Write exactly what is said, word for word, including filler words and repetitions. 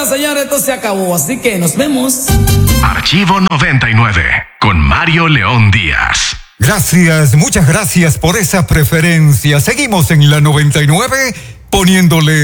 bueno, señores, esto se acabó, así que nos vemos. Archivo noventa y nueve, con Mario León Díaz. Gracias, muchas gracias por esa preferencia. Seguimos en la noventa y nueve, poniéndole